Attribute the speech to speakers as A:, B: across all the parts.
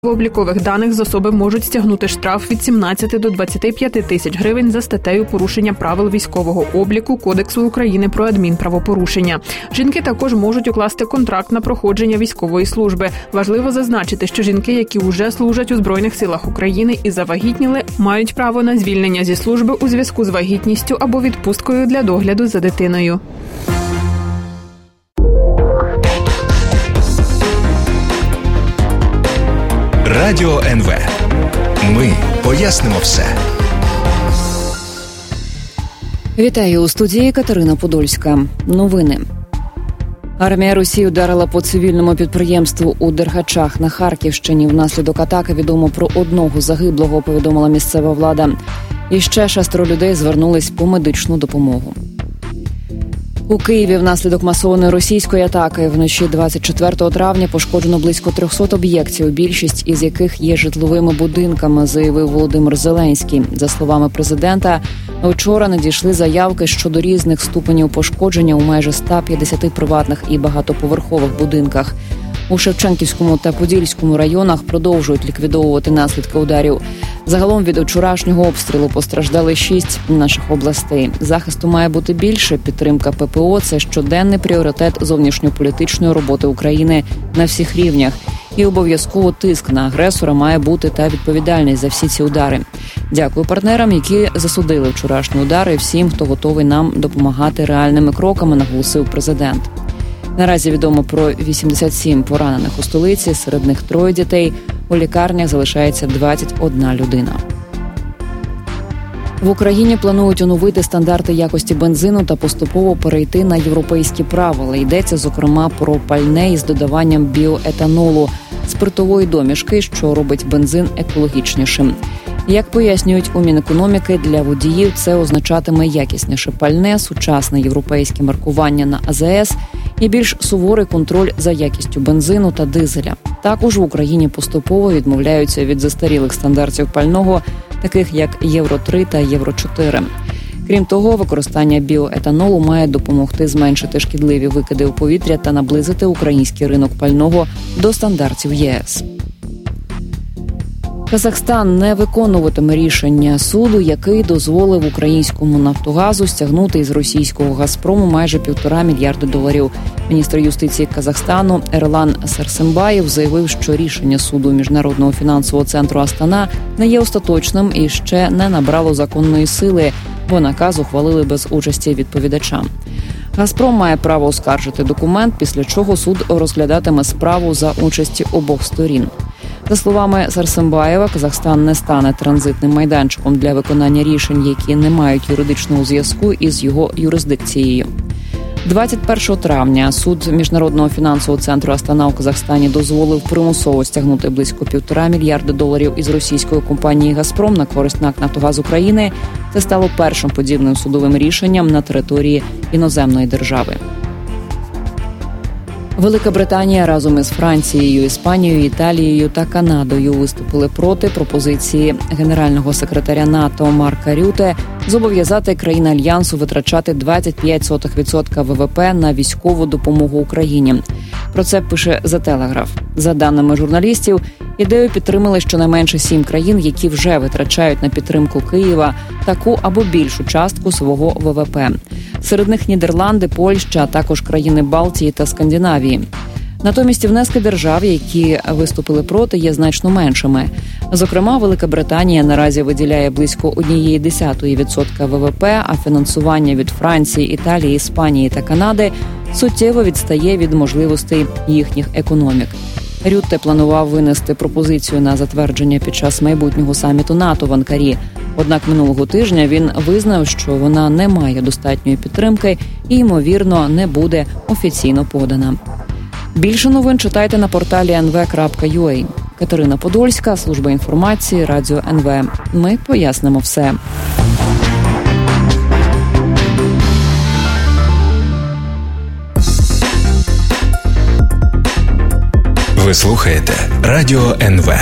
A: Облікових даних з особи можуть стягнути штраф від 17 до 25 тисяч гривень за статтею порушення правил військового обліку Кодексу України про адмінправопорушення. Жінки також можуть укласти контракт на проходження військової служби. Важливо зазначити, що жінки, які вже служать у Збройних силах України і завагітніли, мають право на звільнення зі служби у зв'язку з вагітністю або відпусткою для догляду за дитиною.
B: Радіо НВ. Ми пояснимо все.
C: Вітаю, у студії Катерина Подольська. Новини. Армія Росії ударила по цивільному підприємству у Дергачах на Харківщині. Внаслідок атаки відомо про одного загиблого, повідомила місцева влада. І ще 6 людей звернулись по медичну допомогу. У Києві внаслідок масованої російської атаки вночі 24 травня пошкоджено близько 300 об'єктів, більшість із яких є житловими будинками, заявив Володимир Зеленський. За словами президента, вчора надійшли заявки щодо різних ступенів пошкодження у майже 150 приватних і багатоповерхових будинках. У Шевченківському та Подільському районах продовжують ліквідовувати наслідки ударів. Загалом від вчорашнього обстрілу постраждали 6 наших областей. Захисту має бути більше. Підтримка ППО – це щоденний пріоритет зовнішньополітичної роботи України на всіх рівнях. І обов'язково тиск на агресора має бути та відповідальність за всі ці удари. Дякую партнерам, які засудили вчорашні удари, і всім, хто готовий нам допомагати реальними кроками, наголосив президент. Наразі відомо про 87 поранених у столиці, серед них 3 дітей. У лікарнях залишається 21 людина. В Україні планують оновити стандарти якості бензину та поступово перейти на європейські правила. Йдеться, зокрема, про пальне із додаванням біоетанолу, спиртової домішки, що робить бензин екологічнішим. Як пояснюють у Мінекономіки, для водіїв це означатиме якісніше пальне, сучасне європейське маркування на АЗС і більш суворий контроль за якістю бензину та дизеля. Також в Україні поступово відмовляються від застарілих стандартів пального, таких як Євро-3 та Євро-4. Крім того, використання біоетанолу має допомогти зменшити шкідливі викиди у повітря та наблизити український ринок пального до стандартів єС. Казахстан не виконуватиме рішення суду, який дозволив українському «Нафтогазу» стягнути із російського «Газпрому» майже $1,5 мільярда. Міністр юстиції Казахстану Ерлан Сарсембаєв заявив, що рішення суду Міжнародного фінансового центру Астана не є остаточним і ще не набрало законної сили, бо наказ ухвалили без участі відповідача. «Газпром» має право оскаржити документ, після чого суд розглядатиме справу за участі обох сторін. За словами Сарсембаєва, Казахстан не стане транзитним майданчиком для виконання рішень, які не мають юридичного зв'язку із його юрисдикцією. 21 травня суд Міжнародного фінансового центру Астана у Казахстані дозволив примусово стягнути близько $1,5 мільярда із російської компанії «Газпром» на користь НАК «Нафтогаз України». Це стало першим подібним судовим рішенням на території іноземної держави. Велика Британія разом із Францією, Іспанією, Італією та Канадою виступили проти пропозиції генерального секретаря НАТО Марка Рюте зобов'язати країни Альянсу витрачати 25% ВВП на військову допомогу Україні. Про це пише The Telegraph. За даними журналістів, ідею підтримали щонайменше 7 країн, які вже витрачають на підтримку Києва таку або більшу частку свого ВВП. Серед них Нідерланди, Польща, а також країни Балтії та Скандинавії. Натомість внески держав, які виступили проти, є значно меншими. Зокрема, Велика Британія наразі виділяє близько 0,1% ВВП, а фінансування від Франції, Італії, Іспанії та Канади суттєво відстає від можливостей їхніх економік. Рютте планував винести пропозицію на затвердження під час майбутнього саміту НАТО в Анкарі. Однак минулого тижня він визнав, що вона не має достатньої підтримки і, ймовірно, не буде офіційно подана. Більше новин читайте на порталі nv.ua. Катерина Подольська, служба інформації, Радіо НВ. Ми пояснимо все.
B: Ви слухаєте Радіо НВ.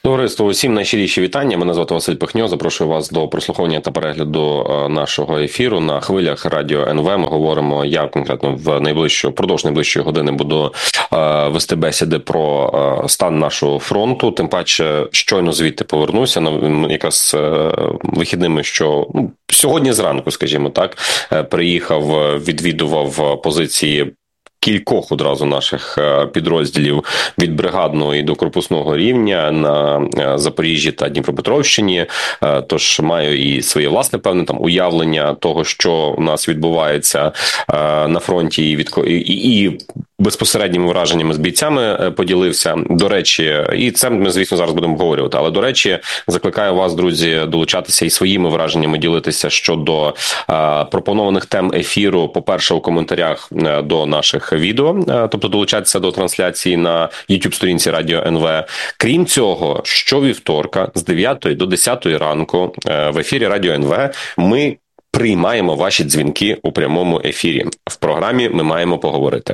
D: Товариство, усім найщиріші вітання. Мене звати Василь Пихньо. Запрошую вас до прослуховування та перегляду нашого ефіру на хвилях Радіо НВ. Ми говоримо, я конкретно впродовж найближчої години буду вести бесіди про стан нашого фронту. Тим паче, щойно звідти повернуся, якраз вихідними, що сьогодні зранку, скажімо так, приїхав, відвідував позиції кількох одразу наших підрозділів від бригадного і до корпусного рівня на Запоріжжі та Дніпропетровщині. Тож маю і своє власне певне там уявлення того, що у нас відбувається на фронті, і безпосередніми враженнями з бійцями поділився. До речі, і це ми, звісно, зараз будемо обговорювати, але, до речі, закликаю вас, друзі, долучатися і своїми враженнями ділитися щодо пропонованих тем ефіру, по-перше, у коментарях до наших відео, тобто долучатися до трансляції на YouTube-сторінці Радіо НВ. Крім цього, щовівторка з 9 до 10 ранку в ефірі Радіо НВ ми приймаємо ваші дзвінки у прямому ефірі. В програмі «Ми маємо поговорити».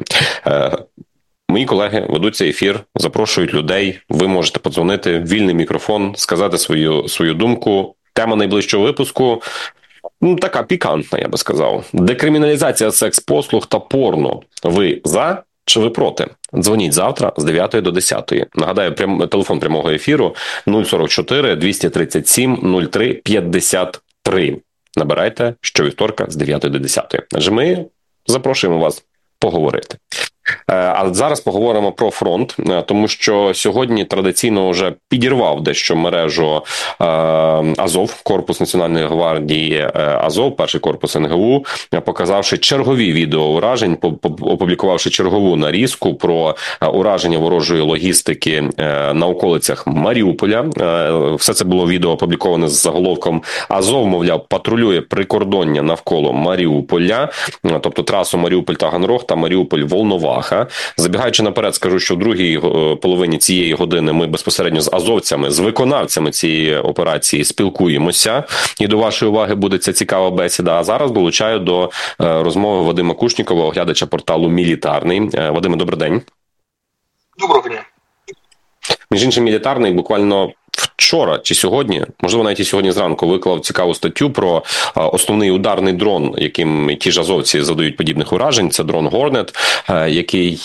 D: Мої колеги ведуть цей ефір, запрошують людей. Ви можете подзвонити, вільний мікрофон, сказати свою думку. Тема найближчого випуску така пікантна, я би сказав. Декриміналізація секс-послуг та порно. Ви за чи ви проти? Дзвоніть завтра з 9 до 10. Нагадаю, телефон прямого ефіру 044 237 03 53. Набирайте щовівторка з 9 до 10. Адже ми запрошуємо вас поговорити. А зараз поговоримо про фронт, тому що сьогодні традиційно вже підірвав дещо мережу Азов, Корпус Національної гвардії Азов, перший корпус НГУ, показавши чергові відео уражень, опублікувавши чергову нарізку про ураження ворожої логістики на околицях Маріуполя. Все це було відео опубліковане з заголовком «Азов, мовляв, патрулює прикордоння навколо Маріуполя», тобто трасу Маріуполь-Таганрог та Маріуполь-Волноваха. Забігаючи наперед, скажу, що в другій половині цієї години ми безпосередньо з азовцями, з виконавцями цієї операції спілкуємося. І до вашої уваги буде ця цікава бесіда. А зараз долучаю до розмови Вадима Кушнікова, оглядача порталу «Мілітарний». Вадиме, добрий день.
E: Доброго дня.
D: Між іншим, «Мілітарний» буквально вчора чи сьогодні, можливо, навіть і сьогодні зранку, виклав цікаву статтю про основний ударний дрон, яким ті ж азовці задають подібних уражень. Це дрон Hornet, який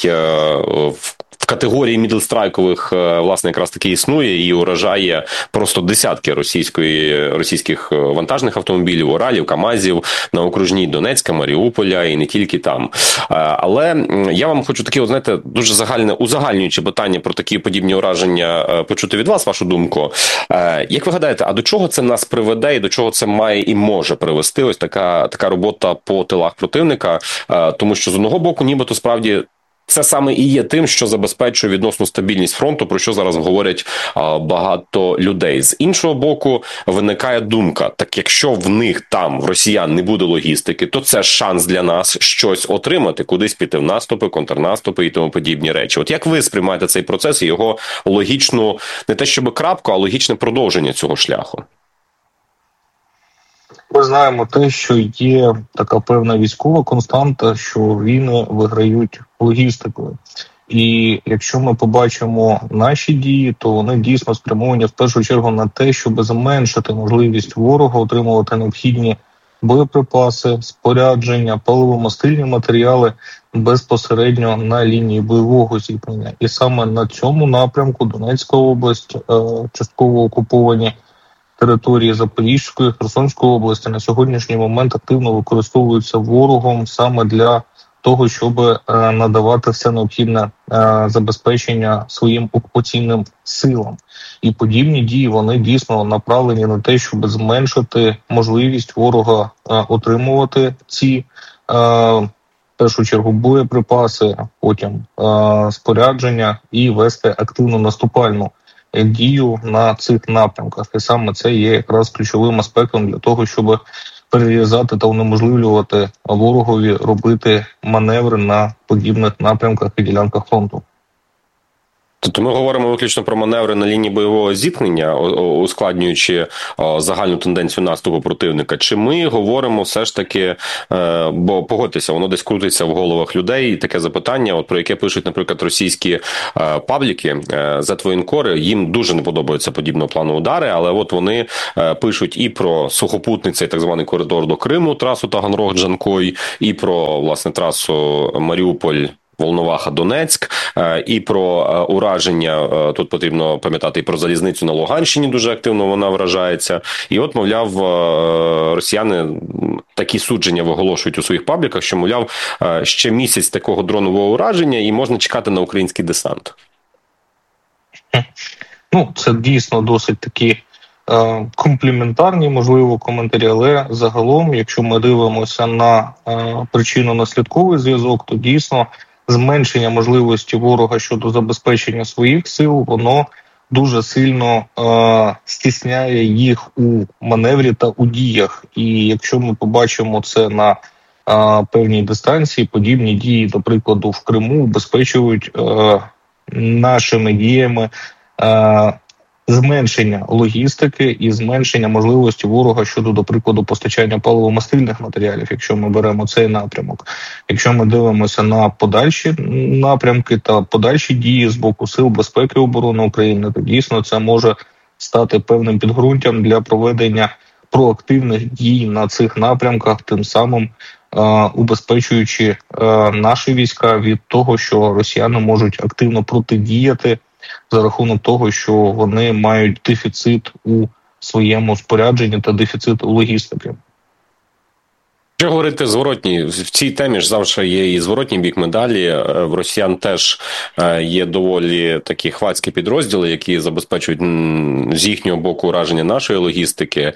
D: в категорії мідлстрайкових, власне, якраз таки існує і уражає просто десятки російських вантажних автомобілів, Уралів, КАМАЗів на окружній Донецька, Маріуполя і не тільки там. Але я вам хочу таке, знаєте, дуже узагальнююче питання про такі подібні ураження почути від вас, вашу думку. Як ви гадаєте, а до чого це нас приведе і до чого це має і може привести ось така робота по тилах противника? Тому що з одного боку, нібито справді це саме і є тим, що забезпечує відносну стабільність фронту, про що зараз говорять багато людей. З іншого боку, виникає думка, так якщо в них там, в росіян, не буде логістики, то це шанс для нас щось отримати, кудись піти в наступи, контрнаступи і тому подібні речі. От як ви сприймаєте цей процес і його логічну, не те щоб крапку, а логічне продовження цього шляху?
E: Ми знаємо те, що є така певна військова константа, що війни виграють логістикою. І якщо ми побачимо наші дії, то вони дійсно спрямовані в першу чергу на те, щоб зменшити можливість ворога отримувати необхідні боєприпаси, спорядження, паливомастильні матеріали безпосередньо на лінії бойового зіткнення. І саме на цьому напрямку Донецька область, частково окуповані території Запорізької, Херсонської області на сьогоднішній момент активно використовуються ворогом саме для того, щоб надавати все необхідне забезпечення своїм окупаційним силам. І подібні дії, вони дійсно направлені на те, щоб зменшити можливість ворога отримувати ці, в першу чергу, боєприпаси, потім спорядження і вести активну наступальну дію на цих напрямках. І саме це є якраз ключовим аспектом для того, щоб перерізати та унеможливлювати ворогові робити маневри на подібних напрямках і ділянках фронту.
D: Тобто ми говоримо виключно про маневри на лінії бойового зіткнення, ускладнюючи загальну тенденцію наступу противника, чи ми говоримо все ж таки, бо погодьтеся, воно десь крутиться в головах людей, і таке запитання, от про яке пишуть, наприклад, російські пабліки, Z-воєнкори, їм дуже не подобаються подібного плану удари, але от вони пишуть і про сухопутний цей так званий коридор до Криму, трасу Таганрог-Джанкой, і про, власне, трасу Маріуполь, Волноваха, Донецьк, і про ураження, тут потрібно пам'ятати, і про залізницю на Луганщині дуже активно вона вражається. І от, мовляв, росіяни такі судження виголошують у своїх пабліках, що, мовляв, ще місяць такого дронового ураження і можна чекати на український десант.
E: Ну, це дійсно досить такі компліментарні, можливо, коментарі, але загалом, якщо ми дивимося на причинно-наслідковий зв'язок, то дійсно зменшення можливості ворога щодо забезпечення своїх сил, воно дуже сильно стісняє їх у маневрі та у діях. І якщо ми побачимо це на певній дистанції, подібні дії, до прикладу, в Криму убезпечують нашими діями зменшення логістики і зменшення можливості ворога щодо, до прикладу, постачання паливо-мастильних матеріалів, якщо ми беремо цей напрямок. Якщо ми дивимося на подальші напрямки та подальші дії з боку Сил безпеки і оборони України, то дійсно це може стати певним підґрунтям для проведення проактивних дій на цих напрямках, тим самим убезпечуючи наші війська від того, що росіяни можуть активно протидіяти за рахунок того, що вони мають дефіцит у своєму спорядженні та дефіцит у логістики.
D: Якщо говорити зворотній, в цій темі ж завжди є і зворотній бік медалі. В росіян теж є доволі такі хвацькі підрозділи, які забезпечують з їхнього боку ураження нашої логістики.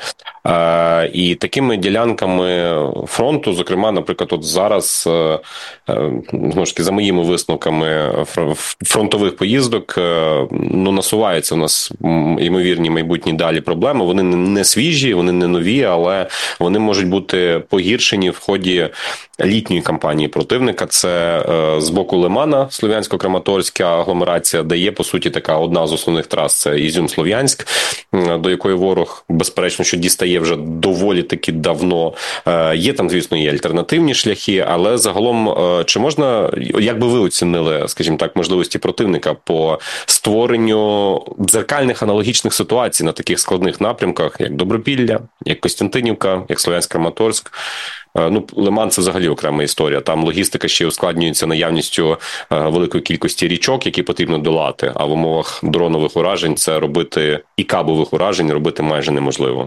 D: І такими ділянками фронту, зокрема, наприклад, от зараз, знову ж таки, за моїми висновками фронтових поїздок, ну, насуваються у нас ймовірні майбутні далі проблеми. Вони не свіжі, вони не нові, але вони можуть бути погіршені в ході літньої кампанії противника. Це з боку Лимана, Слов'янсько-Краматорська агломерація, де є, по суті, така одна з основних трас – це Ізюм-Слов'янськ, до якої ворог, безперечно, що дістає вже доволі таки давно. Є там, звісно, і альтернативні шляхи, але загалом, чи можна, як би ви оцінили, скажімо так, можливості противника по створенню дзеркальних аналогічних ситуацій на таких складних напрямках, як Добропілля, як Костянтинівка, як Слов'янськ-Краматорськ? Ну, Лиман – це взагалі окрема історія. Там логістика ще ускладнюється наявністю великої кількості річок, які потрібно долати, а в умовах дронових уражень це робити, і кабових уражень робити майже неможливо.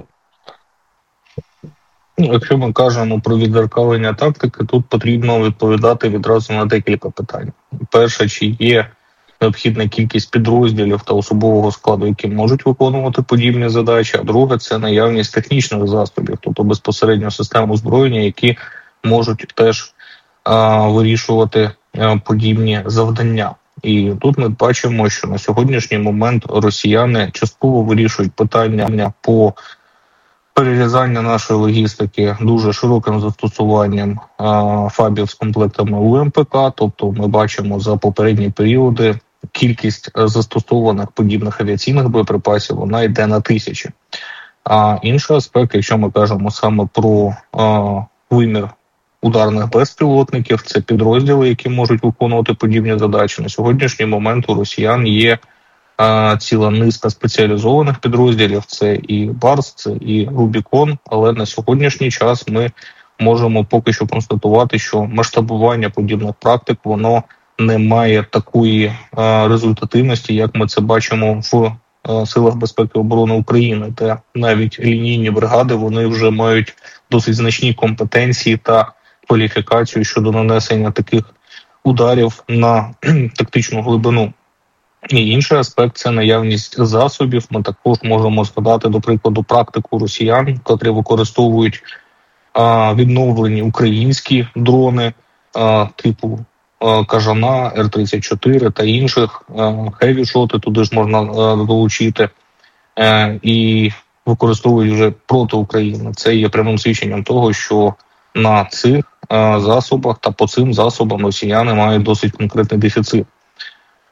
E: Якщо ми кажемо про відзеркалення тактики, тут потрібно відповідати відразу на декілька питань. Перше, чи є необхідна кількість підрозділів та особового складу, які можуть виконувати подібні задачі, а друге – це наявність технічних засобів, тобто безпосередньо систем озброєння, які можуть теж вирішувати подібні завдання. І тут ми бачимо, що на сьогоднішній момент росіяни частково вирішують питання по перерізання нашої логістики дуже широким застосуванням ФАБів з комплектами УМПК, тобто ми бачимо за попередні періоди кількість застосованих подібних авіаційних боєприпасів, вона йде на тисячі. А інший аспект, якщо ми кажемо саме про вимір ударних безпілотників, це підрозділи, які можуть виконувати подібні задачі. На сьогоднішній момент у росіян є ціла низка спеціалізованих підрозділів, це і Барс, це і Рубікон, але на сьогоднішній час ми можемо поки що констатувати, що масштабування подібних практик, воно не має такої результативності, як ми це бачимо в Силах безпеки і оборони України, де навіть лінійні бригади, вони вже мають досить значні компетенції та кваліфікацію щодо нанесення таких ударів на тактичну глибину. І інший аспект – це наявність засобів. Ми також можемо згадати, до прикладу, практику росіян, котрі використовують відновлені українські дрони типу Кажана, Р-34 та інших, хеві-шоти туди ж можна долучити, і використовують вже проти України. Це є прямим свідченням того, що на цих засобах та по цим засобам росіяни мають досить конкретний дефіцит.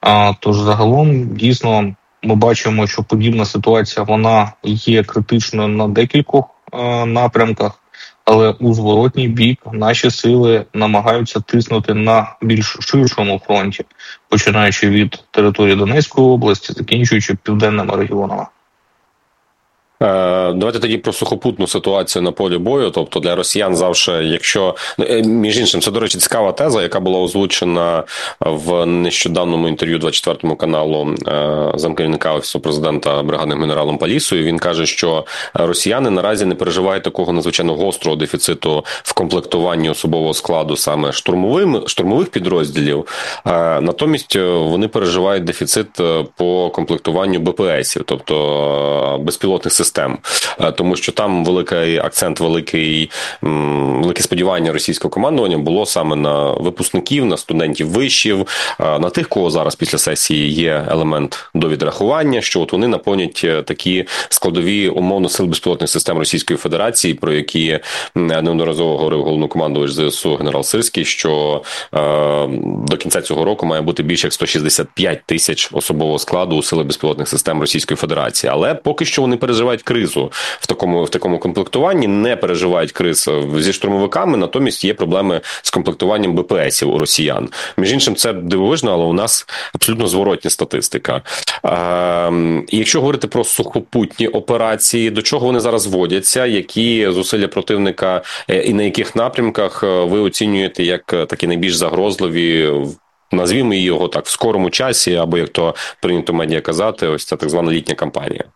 E: Тож загалом, дійсно, ми бачимо, що подібна ситуація, вона є критичною на декількох напрямках, але у зворотній бік наші сили намагаються тиснути на більш ширшому фронті, починаючи від території Донецької області, закінчуючи південними регіонами.
D: Давайте тоді про сухопутну ситуацію на полі бою. Тобто для росіян завжди, якщо... Між іншим, це, до речі, цікава теза, яка була озвучена в нещодавному інтерв'ю 24-му каналу замкерівника Офісу президента бригадним генералом Палісою. Він каже, що росіяни наразі не переживають такого надзвичайно гострого дефіциту в комплектуванні особового складу саме штурмових підрозділів. Натомість вони переживають дефіцит по комплектуванню БПСів, тобто безпілотних систем. Тому що там великий акцент, велике сподівання російського командування було саме на випускників, на студентів вишів, на тих, кого зараз після сесії є елемент до відрахування, що от вони наповнять такі складові умовно сил безпілотних систем Російської Федерації, про які неодноразово говорив головнокомандувач ЗСУ генерал Сирський, що до кінця цього року має бути більше як 165 тисяч особового складу у сили безпілотних систем Російської Федерації. Але поки що вони переживають кризу в такому комплектуванні, не переживають криз зі штурмовиками, натомість є проблеми з комплектуванням БПСів у росіян. Між іншим, це дивовижно, але у нас абсолютно зворотня статистика. І якщо говорити про сухопутні операції, до чого вони зараз зводяться, які зусилля противника і на яких напрямках ви оцінюєте як такі найбільш загрозливі, назвімо його так, в скорому часі, або, як то прийнято медіа казати, ось ця так звана літня кампанія?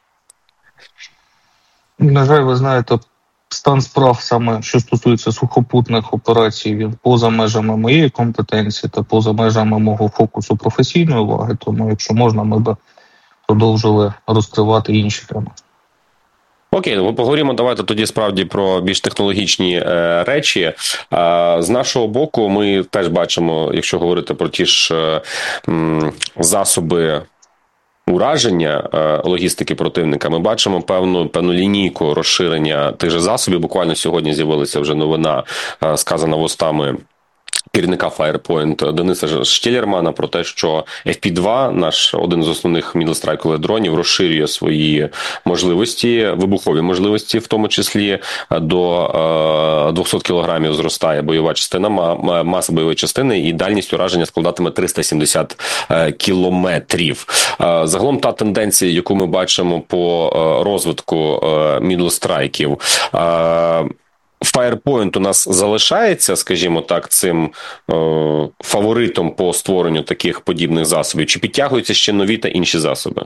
E: На жаль, ви знаєте, стан справ саме, що стосується сухопутних операцій, він поза межами моєї компетенції та поза межами мого фокусу професійної уваги, тому, якщо можна, ми б продовжили розкривати інші теми.
D: Окей, ми поговоримо, давайте тоді справді про більш технологічні речі. З нашого боку ми теж бачимо, якщо говорити про ті ж засоби ураження логістики противника, ми бачимо певну лінійку розширення тих же засобів. Буквально сьогодні з'явилася вже новина, сказана вустами керівника Firepoint Дениса Штєлєрмана про те, що FP2, наш один з основних мідлстрайкових дронів, розширює свої можливості, вибухові можливості, в тому числі до 200 кілограмів зростає бойова частина, маса бойової частини, і дальність ураження складатиме 370 кілометрів. Загалом та тенденція, яку ми бачимо по розвитку мідлстрайків, Firepoint у нас залишається, скажімо так, цим фаворитом по створенню таких подібних засобів? Чи підтягуються ще нові та інші засоби?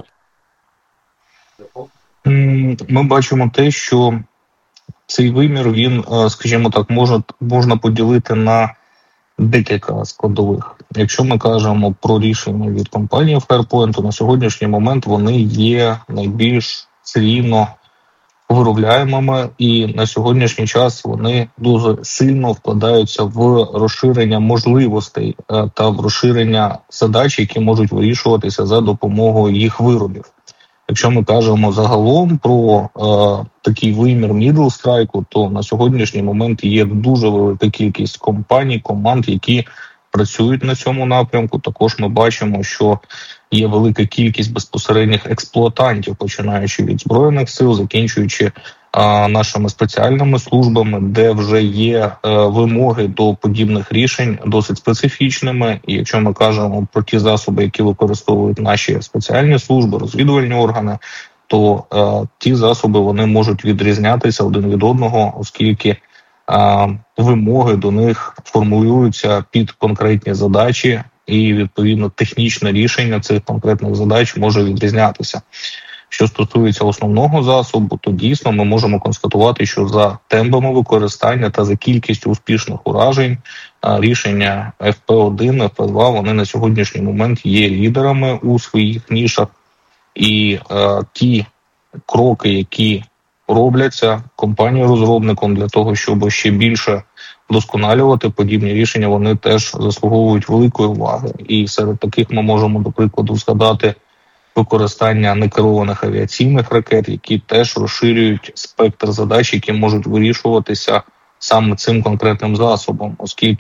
E: Ми бачимо те, що цей вимір, він, скажімо так, можна поділити на декілька складових. Якщо ми кажемо про рішення від компанії Firepoint, то на сьогоднішній момент вони є найбільш серійно виробляємими, і на сьогоднішній час вони дуже сильно вкладаються в розширення можливостей та в розширення задач, які можуть вирішуватися за допомогою їх виробів. Якщо ми кажемо загалом про такий вимір мідлстрайку, то на сьогоднішній момент є дуже велика кількість компаній, команд, які працюють на цьому напрямку. Також ми бачимо, що є велика кількість безпосередніх експлуатантів, починаючи від Збройних сил, закінчуючи нашими спеціальними службами, де вже є вимоги до подібних рішень досить специфічними. І якщо ми кажемо про ті засоби, які використовують наші спеціальні служби, розвідувальні органи, то ті засоби, вони можуть відрізнятися один від одного, оскільки вимоги до них формулюються під конкретні задачі, і, відповідно, технічне рішення цих конкретних задач може відрізнятися. Що стосується основного засобу, то дійсно ми можемо констатувати, що за темпами використання та за кількістю успішних уражень рішення FP1, FP2, вони на сьогоднішній момент є лідерами у своїх нішах. І ті кроки, які робляться компанією-розробником для того, щоб ще більше вдосконалювати подібні рішення, вони теж заслуговують великої уваги. І серед таких ми можемо, до прикладу, згадати використання некерованих авіаційних ракет, які теж розширюють спектр задач, які можуть вирішуватися саме цим конкретним засобом, оскільки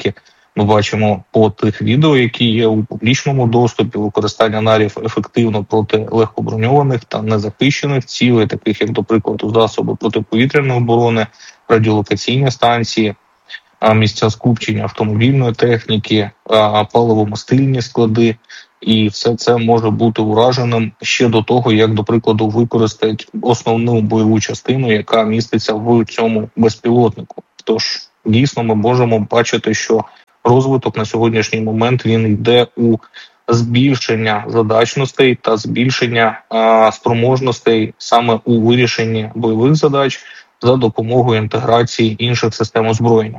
E: Ми бачимо по тих відео, які є у публічному доступі, використання нарів ефективно проти легкоброньованих та незахищених цілей, таких як, до прикладу, засоби протиповітряної оборони, радіолокаційні станції, місця скупчення автомобільної техніки, паливомастильні склади. І все це може бути ураженим ще до того, як, до прикладу, використають основну бойову частину, яка міститься в цьому безпілотнику. Тож, дійсно, ми можемо бачити, що розвиток на сьогоднішній момент він йде у збільшення задачностей та збільшення спроможностей саме у вирішенні бойових задач за допомогою інтеграції інших систем озброєння.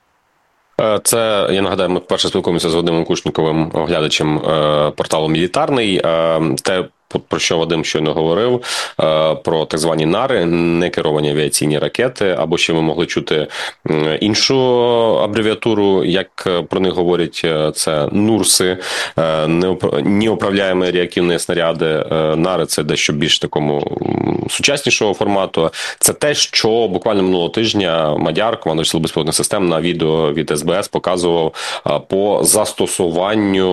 D: Це, я нагадаю, ми вперше спілкуємося з Вадимом Кушніковим, оглядачем порталу «Мілітарний». Те, про що Вадим щойно говорив, про так звані нари, некеровані авіаційні ракети, або ще ми могли чути іншу абревіатуру, як про них говорять, це НУРСи, неуправляємі реактивні снаряди. Нари – це дещо більш такому сучаснішого формату. Це те, що буквально минулого тижня Мадяр, командувач Сил безпілотних систем, на відео від СБС показував по застосуванню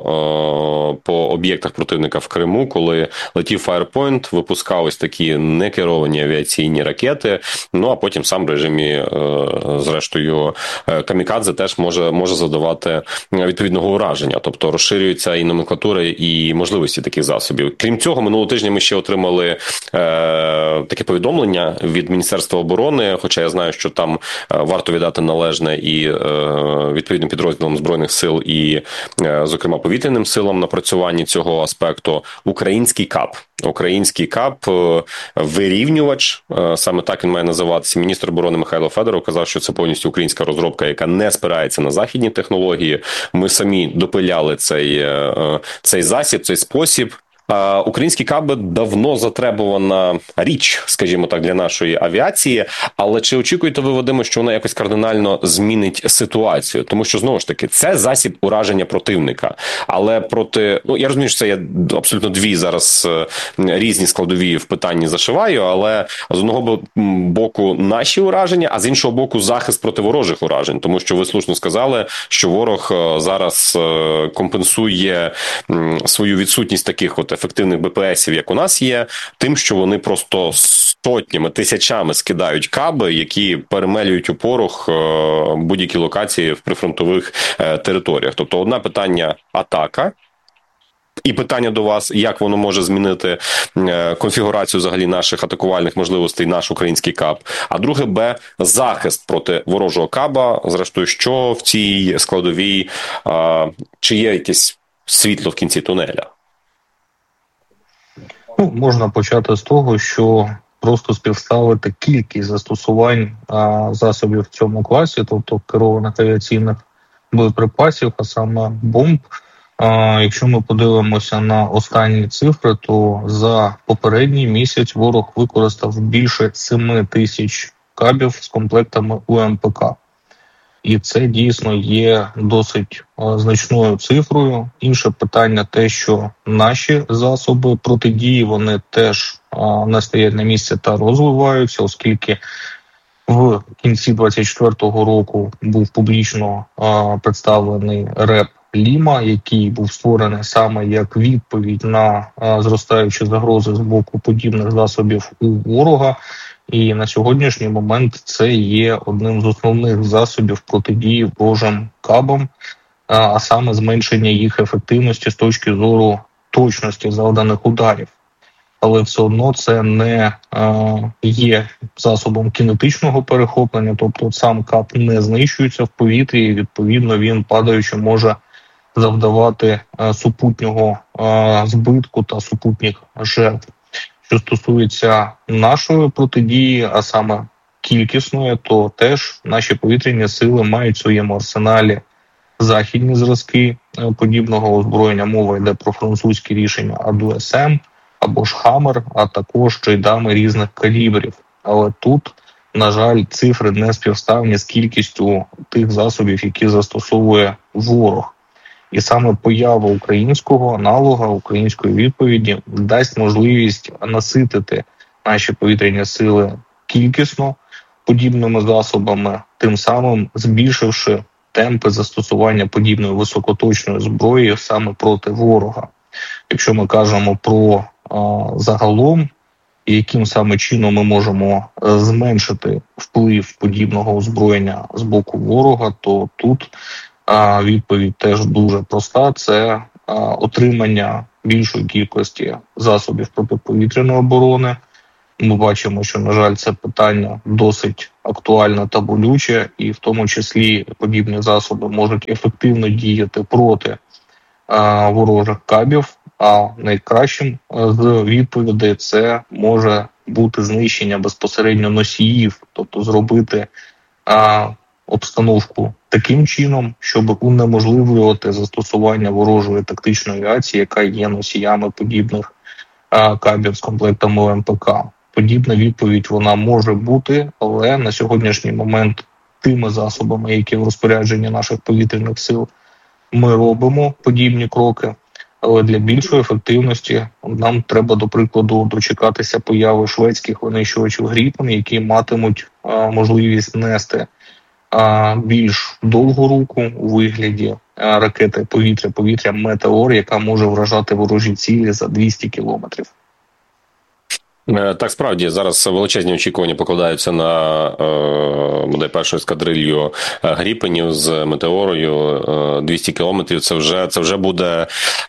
D: по об'єктах противника в Криму, коли летів Firepoint, випускав ось такі некеровані авіаційні ракети, ну а потім сам в режимі, зрештою, камікадзе теж може завдавати відповідного ураження. Тобто розширюється і номенклатура, і можливості таких засобів. Крім цього, минулого тижня ми ще отримали таке повідомлення від Міністерства оборони, хоча я знаю, що там варто віддати належне і відповідним підрозділам Збройних сил, і, зокрема, повітряним силам напрацюванні цього аспекту. Український КАП, вирівнювач, саме так він має називатися. Міністр оборони Михайло Федоров казав, що це повністю українська розробка, яка не спирається на західні технології. Ми самі допиляли цей засіб, цей спосіб. Українські каби давно затребувана річ, скажімо так, для нашої авіації, але чи очікуєте ви, Вадиме, що вона якось кардинально змінить ситуацію? Тому що, знову ж таки, це засіб ураження противника, але проти, я розумію, що це є абсолютно дві зараз різні складові в питанні зашиваю, але з одного боку наші ураження, а з іншого боку захист проти ворожих уражень, тому що ви слушно сказали, що ворог зараз компенсує свою відсутність таких от ефективних БПСів, як у нас є, тим, що вони просто сотнями, тисячами скидають каби, які перемелюють у порох будь-які локації в прифронтових територіях. Тобто одне питання – атака, і питання до вас, як воно може змінити конфігурацію взагалі наших атакувальних можливостей, наш український КАБ. А друге Б – захист проти ворожого КАБа. Зрештою, що в цій складовій, чи є якесь світло в кінці тунеля?
E: Можна почати з того, що просто співставити кількість застосувань засобів в цьому класі, тобто керованих авіаційних боєприпасів, а саме бомб. Якщо ми подивимося на останні цифри, то за попередній місяць ворог використав більше 7 тисяч кабів з комплектами УМПК. І це дійсно є досить значною цифрою. Інше питання те, що наші засоби протидії, вони теж не стоять на місці та розвиваються, оскільки в кінці 2024 року був публічно представлений РЕП Ліма, який був створений саме як відповідь на зростаючі загрози з боку подібних засобів у ворога. І на сьогоднішній момент це є одним з основних засобів протидії ворожим кабам, а саме зменшення їх ефективності з точки зору точності завданих ударів. Але все одно це не є засобом кінетичного перехоплення, тобто сам каб не знищується в повітрі, і відповідно він, падаючи, може завдавати супутнього збитку та супутніх жертв. Що стосується нашої протидії, а саме кількісної, то теж наші повітряні сили мають в своєму арсеналі західні зразки подібного озброєння. Мова йде про французькі рішення АДУСМ або ж Хаммер, а також джейдами різних калібрів. Але тут, на жаль, цифри не співставні з кількістю тих засобів, які застосовує ворог. І саме поява українського аналога, української відповіді дасть можливість наситити наші повітряні сили кількісно подібними засобами, тим самим збільшивши темпи застосування подібної високоточної зброї саме проти ворога. Якщо ми кажемо про загалом, яким саме чином ми можемо зменшити вплив подібного озброєння з боку ворога, то тут відповідь теж дуже проста. Це отримання більшої кількості засобів протиповітряної оборони. Ми бачимо, що, на жаль, це питання досить актуальне та болюче, і в тому числі подібні засоби можуть ефективно діяти проти ворожих кабів, а найкращим з відповідей це може бути знищення безпосередньо носіїв, тобто зробити обстановку таким чином, щоб унеможливлювати застосування ворожої тактичної авіації, яка є носіями подібних кабів з комплектами МПК. Подібна відповідь вона може бути, але на сьогоднішній момент тими засобами, які в розпорядженні наших повітряних сил, ми робимо подібні кроки. Але для більшої ефективності нам треба, до прикладу, дочекатися появи шведських винищувачів Гріпен, які матимуть можливість нести більш довгу руку у вигляді ракети повітря «Метеор», яка може вражати ворожі цілі за 200 кілометрів.
D: Так, справді, зараз величезні очікування покладаються на бодай першу ескадрилью Гріпенів з Метеорою. 200 кілометрів це вже буде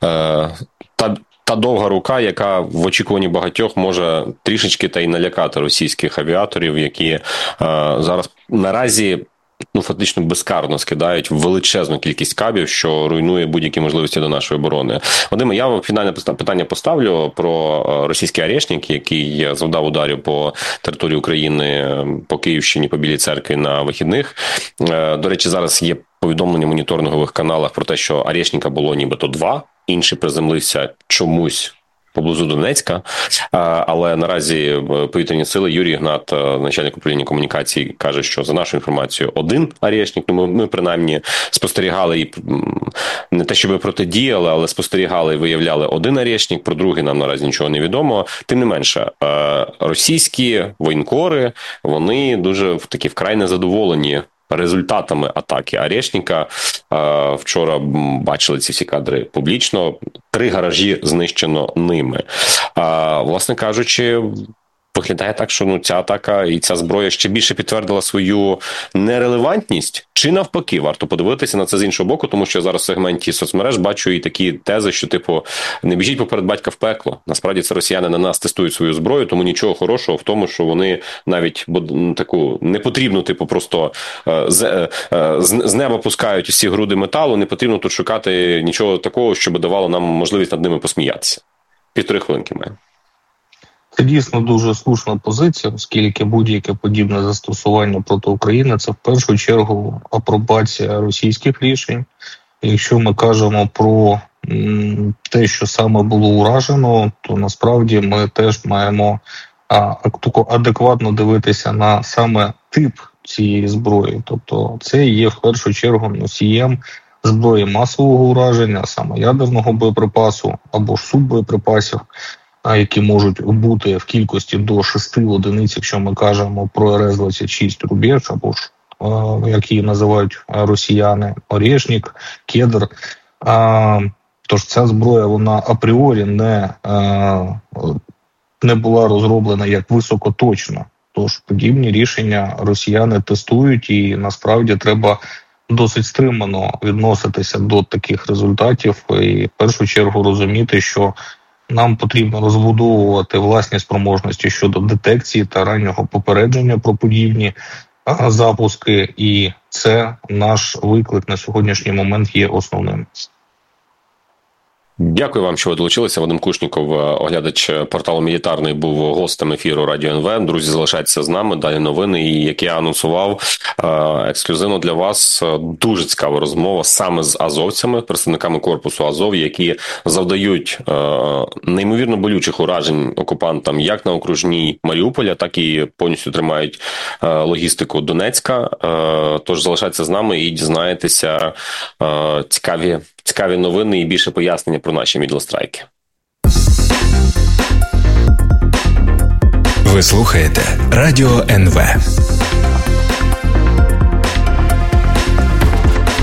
D: та довга рука, яка в очікуванні багатьох може трішечки та й налякати російських авіаторів, які зараз наразі фактично безкарно скидають величезну кількість кабів, що руйнує будь-які можливості до нашої оборони. Вадиме, я фінальне питання поставлю про російський «Орешник», який завдав ударів по території України, по Київщині, по Білій Церкві на вихідних. До речі, зараз є повідомлення в моніторингових каналах про те, що «Орешника» було нібито 2, інший приземлився чомусь поблизу Донецька, але наразі повітряні сили, Юрій Ігнат, начальник управління комунікацій, каже, що за нашу інформацію 1 «Орешник». Ми принаймні спостерігали і не те, щоб протидіяли, але спостерігали і виявляли 1 «Орешник», про другий нам наразі нічого не відомо. Тим не менше, російські воєнкори, вони дуже такі вкрай незадоволені результатами атаки «Орешника». Вчора бачили ці всі кадри публічно. 3 гаражі знищено ними. Власне кажучи, виглядає так, що ця атака і ця зброя ще більше підтвердила свою нерелевантність. Чи навпаки, варто подивитися на це з іншого боку, тому що я зараз в сегменті соцмереж бачу і такі тези, що, не біжіть поперед батька в пекло. Насправді це росіяни на нас тестують свою зброю, тому нічого хорошого в тому, що вони навіть таку непотрібну, просто з неба пускають усі груди металу, не потрібно тут шукати нічого такого, щоб давало нам можливість над ними посміятися. 1,5 хвилинки має.
E: Це дійсно дуже слушна позиція, оскільки будь-яке подібне застосування проти України – це в першу чергу апробація російських рішень. Якщо ми кажемо про те, що саме було уражено, то насправді ми теж маємо адекватно дивитися на саме тип цієї зброї. Тобто це є в першу чергу носієм зброї масового ураження, саме ядерного боєприпасу або ж суббоєприпасів, які можуть бути в кількості до 6 одиниць, якщо ми кажемо про РС-26 «Рубеж», або ж, як її називають росіяни, «Орешник», «Кедр». Тож ця зброя, вона апріорі не була розроблена як високоточна. Тож подібні рішення росіяни тестують, і насправді треба досить стримано відноситися до таких результатів і в першу чергу розуміти, що нам потрібно розбудовувати власні спроможності щодо детекції та раннього попередження про подібні запуски, і це наш виклик на сьогоднішній момент є основним.
D: Дякую вам, що ви долучилися. Вадим Кушніков, оглядач порталу «Мілітарний», був гостем ефіру Радіо НВ. Друзі, залишайтеся з нами. Далі новини. І, як я анонсував, ексклюзивно для вас дуже цікава розмова саме з азовцями, представниками корпусу Азов, які завдають неймовірно болючих уражень окупантам як на окружній Маріуполя, так і повністю тримають логістику Донецька. Тож залишайтеся з нами і дізнаєтеся цікаві новини і більше пояснення про наші мідлстрайки.
B: Ви слухаєте Радіо НВ.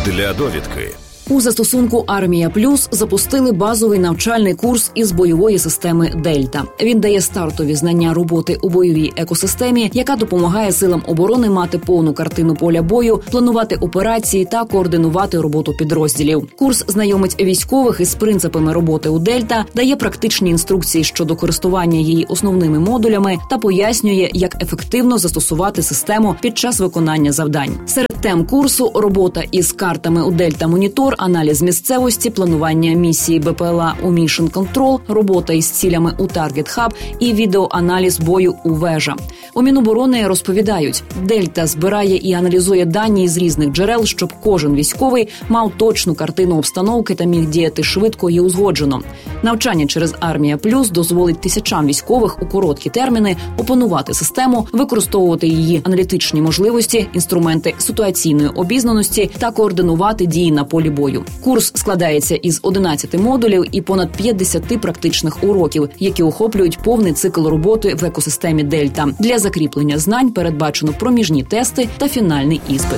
F: Для довідки.
C: У застосунку «Армія Плюс» запустили базовий навчальний курс із бойової системи «Дельта». Він дає стартові знання роботи у бойовій екосистемі, яка допомагає силам оборони мати повну картину поля бою, планувати операції та координувати роботу підрозділів. Курс знайомить військових із принципами роботи у «Дельта», дає практичні інструкції щодо користування її основними модулями та пояснює, як ефективно застосувати систему під час виконання завдань. Серед тем курсу – робота із картами у «Дельта Монітор», аналіз місцевості, планування місії БПЛА у Mission Control, робота із цілями у Target Hub і відеоаналіз бою у Вежа. У Міноборони розповідають, «Дельта» збирає і аналізує дані з різних джерел, щоб кожен військовий мав точну картину обстановки та міг діяти швидко і узгоджено. Навчання через «Армія Плюс» дозволить тисячам військових у короткі терміни опанувати систему, використовувати її аналітичні можливості, інструменти ситуаційної обізнаності та координувати дії на полі бою. Курс складається із 11 модулів і понад 50 практичних уроків, які охоплюють повний цикл роботи в екосистемі «Дельта». Для закріплення знань передбачено проміжні тести та фінальний іспит.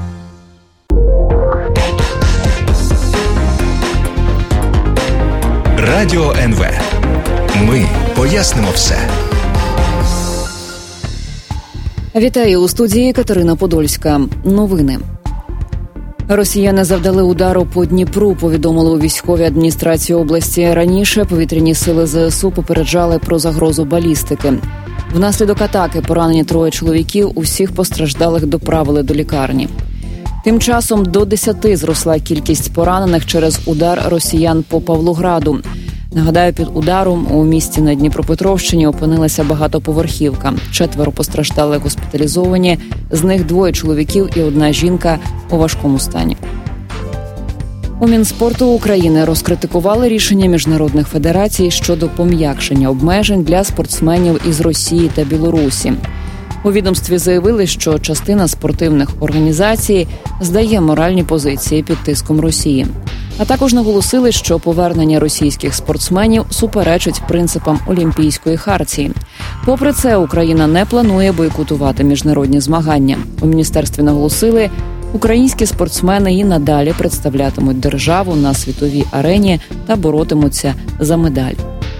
B: Радіо НВ. Ми пояснимо все.
C: Вітаю, у студії Катерина Подольська. Новини. Росіяни завдали удару по Дніпру, повідомили у військовій адміністрації області. Раніше повітряні сили ЗСУ попереджали про загрозу балістики. Внаслідок атаки поранені 3 чоловіків, усіх постраждалих доправили до лікарні. Тим часом до 10 зросла кількість поранених через удар росіян по Павлограду. Нагадаю, під ударом у місті на Дніпропетровщині опинилася багатоповерхівка. 4 постраждали госпіталізовані, з них 2 чоловіків і 1 жінка у важкому стані. У Мінспорту України розкритикували рішення міжнародних федерацій щодо пом'якшення обмежень для спортсменів із Росії та Білорусі. У відомстві заявили, що частина спортивних організацій здає моральні позиції під тиском Росії. А також наголосили, що повернення російських спортсменів суперечить принципам Олімпійської хартії. Попри це, Україна не планує бойкотувати міжнародні змагання. У міністерстві наголосили, українські спортсмени і надалі представлятимуть державу на світовій арені та боротимуться за медаль.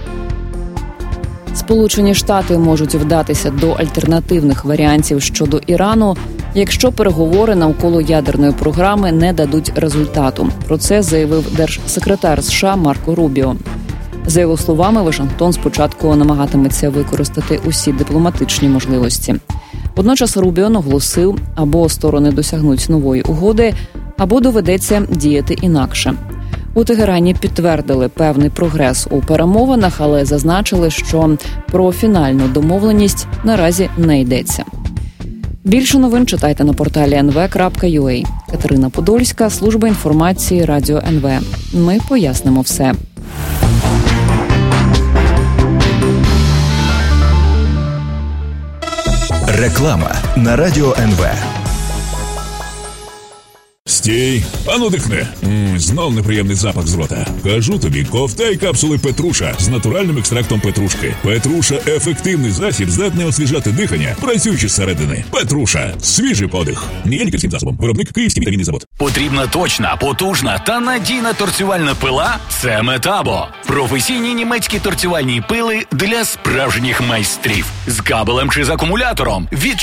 C: Сполучені Штати можуть вдатися до альтернативних варіантів щодо Ірану, якщо переговори навколо ядерної програми не дадуть результату. Про це заявив держсекретар США Марко Рубіо. За його словами, Вашингтон спочатку намагатиметься використати усі дипломатичні можливості. Водночас Рубіо наголосив, або сторони досягнуть нової угоди, або доведеться діяти інакше. У Тегерані підтвердили певний прогрес у перемовинах, але зазначили, що про фінальну домовленість наразі не йдеться. Більше новин читайте на порталі nv.ua. Катерина Подольська, служба інформації Радіо НВ. Ми пояснимо все.
B: Реклама на Радіо НВ.
G: Стій, ану дихни. Знов неприємний запах з рота. Кажу тобі, ковтай капсули Петруша з натуральним екстрактом петрушки. Петруша – ефективний засіб, здатний освіжати дихання, працюючи зсередини. Петруша – свіжий подих. Не є лікарським засобом. Виробник Київський вітамінний завод.
F: Потрібна точна, потужна та надійна торцювальна пила – це Метабо. Професійні німецькі торцювальні пили для справжніх майстрів. З кабелем чи з акумулятором від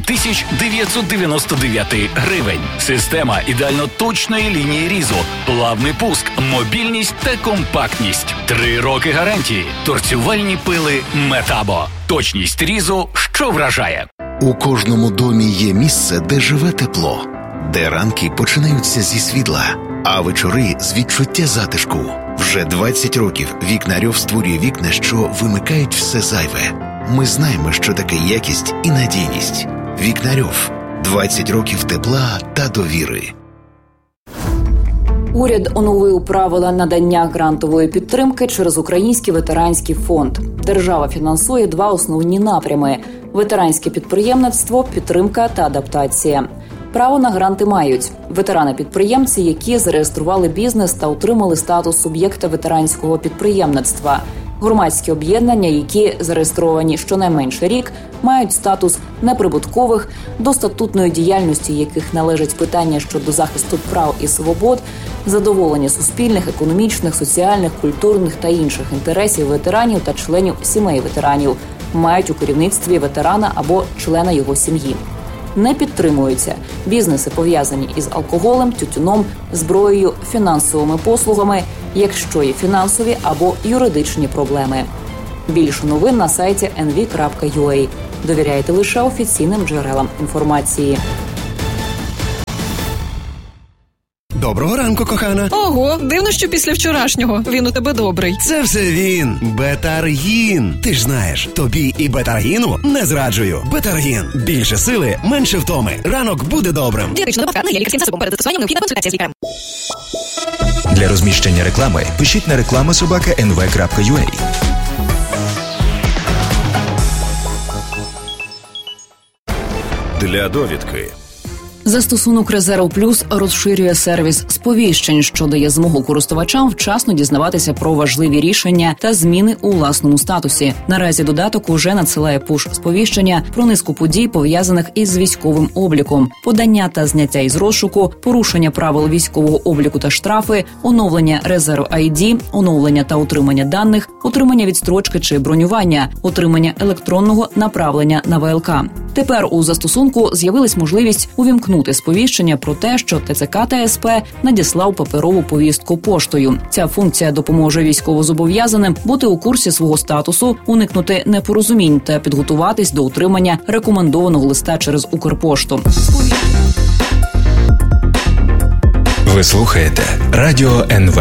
F: 6999 гривень. Система ідеально точної лінії різу, плавний пуск, мобільність та компактність. 3 роки гарантії. Торцювальні пили Метабо. Точність різу, що вражає.
H: У кожному домі є місце, де живе тепло, де ранки починаються зі світла, а вечори з відчуття затишку. Вже 20 років Вікнарьов створює вікна, що вимикають все зайве. Ми знаємо, що таке якість і надійність. Вікнарьов. 20 років тепла та довіри.
C: Уряд оновив правила надання грантової підтримки через Український ветеранський фонд. Держава фінансує 2 основні напрями – ветеранське підприємництво, підтримка та адаптація. Право на гранти мають ветерани-підприємці, які зареєстрували бізнес та отримали статус суб'єкта ветеранського підприємництва, Громадські об'єднання, які зареєстровані щонайменше рік, мають статус неприбуткових, до статутної діяльності яких належать питання щодо захисту прав і свобод, задоволення суспільних, економічних, соціальних, культурних та інших інтересів ветеранів та членів сімей ветеранів, мають у керівництві ветерана або члена його сім'ї. Не підтримуються бізнеси, пов'язані із алкоголем, тютюном, зброєю, фінансовими послугами, якщо є фінансові або юридичні проблеми. Більше новин на сайті nv.ua. Довіряйте лише офіційним джерелам інформації.
I: Доброго ранку, кохана.
J: Ого, дивно, що після вчорашнього. Він у тебе добрий.
I: Це все він. Бетаргін. Ти ж знаєш, тобі і Бетаргіну не зраджую. Бетаргін. Більше сили, менше втоми. Ранок буде добрим.
J: Дієтична добавка не є лікарським засобом. Перед застосуванням необхідна консультація з лікарем.
B: Для розміщення реклами пишіть на reklama@nv.ua.
H: Для довідки.
C: Застосунок «Резерв Плюс» розширює сервіс сповіщень, що дає змогу користувачам вчасно дізнаватися про важливі рішення та зміни у власному статусі. Наразі додаток уже надсилає пуш-сповіщення про низку подій, пов'язаних із військовим обліком, подання та зняття із розшуку, порушення правил військового обліку та штрафи, оновлення резерв ID, оновлення та утримання даних, отримання відстрочки чи бронювання, отримання електронного направлення на ВЛК. Тепер у застосунку з'явилась можливість увімкнути сповіщення про те, що ТЦК та СП надіслав паперову повістку поштою. Ця функція допоможе військовозобов'язаним бути у курсі свого статусу, уникнути непорозумінь та підготуватись до отримання рекомендованого листа через Укрпошту.
B: Ви слухаєте Радіо НВ.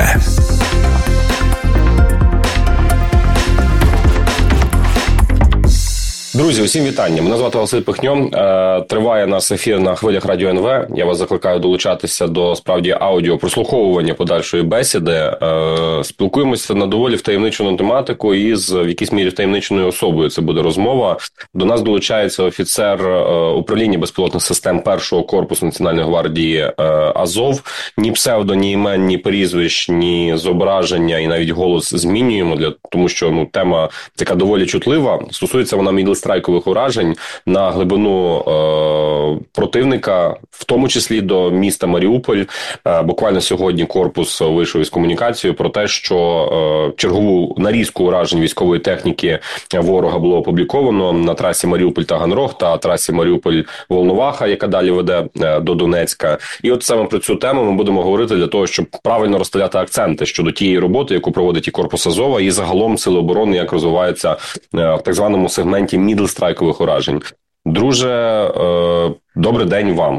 D: Друзі, усім вітання. Мене звати Василь Пихньо. Триває наш ефір на хвилях Радіо НВ. Я вас закликаю долучатися до справді аудіо прослуховування подальшої бесіди. Спілкуємося на доволі втаємничену тематику і в якійсь мірі втаємниченою особою. Це буде розмова. До нас долучається офіцер управління безпілотних систем 1-го корпусу Національної гвардії Азов. Ні псевдо, ні імен, ні прізвищ, ні зображення і навіть голос змінюємо, тому що тема така доволі чутлива. Стосується вона страйкових уражень на глибину противника, в тому числі до міста Маріуполь. Буквально сьогодні корпус вийшов із комунікацією про те, що чергову нарізку уражень військової техніки ворога було опубліковано на трасі Маріуполь-Таганрог та трасі Маріуполь-Волноваха, яка далі веде до Донецька. І от саме про цю тему ми будемо говорити для того, щоб правильно розставляти акценти щодо тієї роботи, яку проводить і корпус Азова, і загалом Сили оборони, як розвиваються в так званому сегменті мідл-страйкових уражень. Друже, добрий день вам.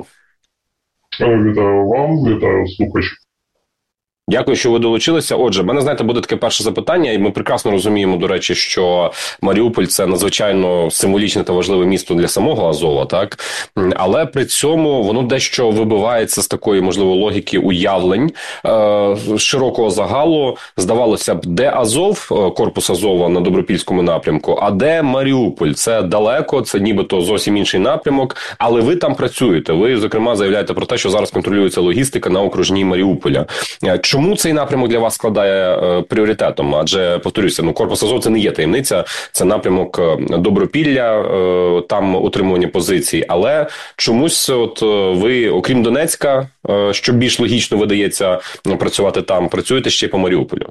K: Вітаю вам, вітаю слухачів.
D: Дякую, що ви долучилися. Отже, в мене, знаєте, буде таке перше запитання, і ми прекрасно розуміємо, до речі, що Маріуполь – це надзвичайно символічне та важливе місто для самого Азова, так? Але при цьому воно дещо вибивається з такої, можливо, логіки уявлень широкого загалу. Здавалося б, де Азов, корпус Азова на Добропільському напрямку, а де Маріуполь? Це далеко, це нібито зовсім інший напрямок, але ви там працюєте. Ви, зокрема, заявляєте про те, що зараз контролюється логістика на окружній Маріуполя. Чому цей напрямок для вас складає пріоритетом? Адже, повторюся, корпус Азов – це не є таємниця, це напрямок Добропілля, там утримування позицій. Але чомусь от ви, окрім Донецька, що більш логічно видається працювати там, працюєте ще по Маріуполю?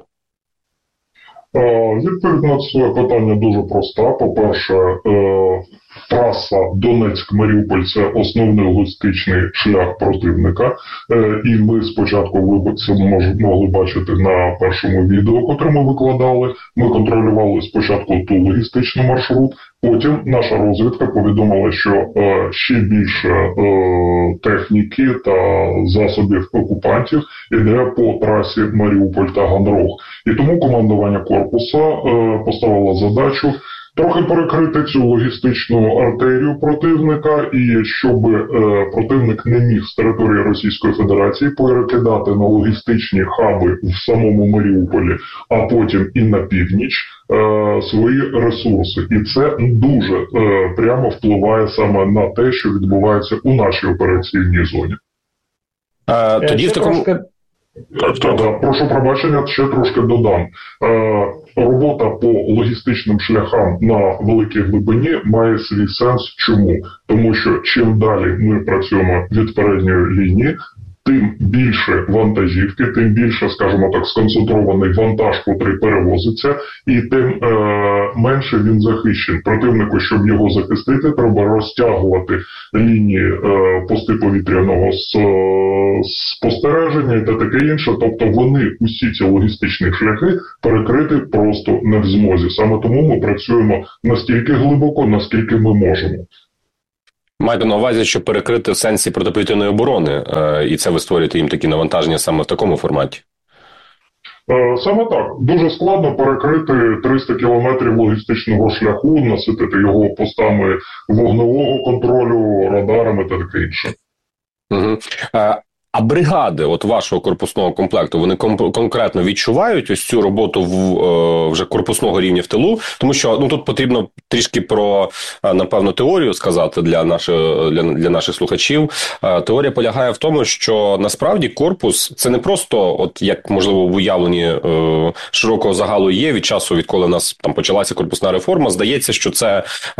K: Відповідь на це питання дуже проста. По-перше, траса Донецьк-Маріуполь – це основний логістичний шлях противника. І ми спочатку це могли бачити на першому відео, котре ми викладали. Ми контролювали спочатку ту логістичний маршрут, потім наша розвідка повідомила, що ще більше техніки та засобів окупантів іде по трасі Маріуполь-Таганрог. І тому командування корпусу поставило задачу трохи перекрити цю логістичну артерію противника, і щоб противник не міг з території Російської Федерації перекидати на логістичні хаби в самому Маріуполі, а потім і на північ свої ресурси. І це дуже прямо впливає саме на те, що відбувається у нашій операційній зоні.
D: Тоді в такому...
K: Так. Прошу пробачення, ще трошки додам. Робота по логістичним шляхам на великій глибині має свій сенс. Чому? Тому що чим далі ми працюємо від передньої лінії, тим більше вантажівки, тим більше, скажімо так, сконцентрований вантаж, котрий перевозиться, і тим менше він захищений. Противнику, щоб його захистити, треба розтягувати лінії пости повітряного спостереження і таке інше. Тобто вони, усі ці логістичні шляхи, перекрити просто не в змозі. Саме тому ми працюємо настільки глибоко, наскільки ми можемо.
D: Маєте на увазі, що перекрити в сенсі протиповітряної оборони, і це ви створюєте їм такі навантаження саме в такому форматі?
K: Саме так. Дуже складно перекрити 300 кілометрів логістичного шляху, наситити його постами вогневого контролю, радарами та таке інше.
D: Угу. А бригади от вашого корпусного комплекту, вони конкретно відчувають ось цю роботу вже корпусного рівня в тилу? Тому що тут потрібно трішки про, напевно, теорію сказати для наших слухачів. Теорія полягає в тому, що насправді корпус – це не просто, от як, можливо, в уявленні широкого загалу є від часу, відколи в нас там почалася корпусна реформа. Здається, що це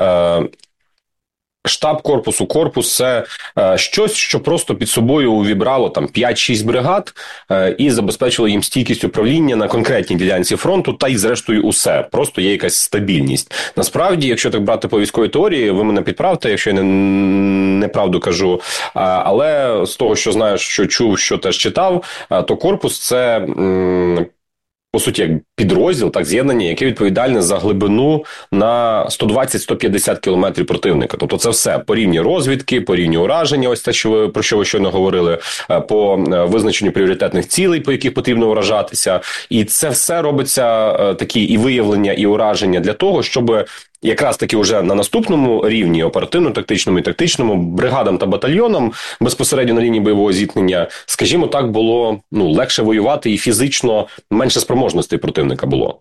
D: штаб корпусу, корпус – це щось, що просто під собою увібрало там 5-6 бригад і забезпечило їм стійкість управління на конкретній ділянці фронту, та й зрештою усе. Просто є якась стабільність. Насправді, якщо так брати по військовій теорії, ви мене підправте, якщо я неправду кажу, але з того, що знаю, що чув, що теж читав, то корпус – це по суті, як підрозділ, так, з'єднання, яке відповідальне за глибину на 120-150 кілометрів противника. Тобто це все по рівні розвідки, по рівні ураження, ось те, про що ви щойно говорили, по визначенню пріоритетних цілей, по яких потрібно уражатися. І це все робиться, такі і виявлення, і ураження для того, щоб якраз таки вже на наступному рівні, оперативно-тактичному і тактичному, бригадам та батальйонам безпосередньо на лінії бойового зіткнення, скажімо так, було легше воювати і фізично менше спроможностей противника було.